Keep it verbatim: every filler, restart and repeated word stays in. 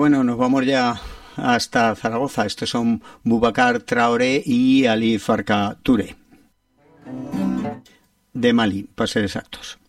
bueno, nos vamos ya hasta Zaragoza. Estos son Boubacar Traoré y Ali Farka Touré, de Mali, para ser exactos.